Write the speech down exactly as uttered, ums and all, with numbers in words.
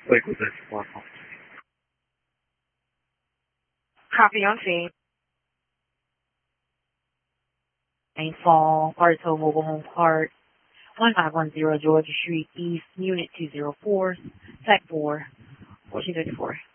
Lakewood Reservoir. Copy on scene. Rainfall, Bartow Mobile Home Park, fifteen ten Georgia Street East, Unit two oh four, Sec four, fourteen fifty-four.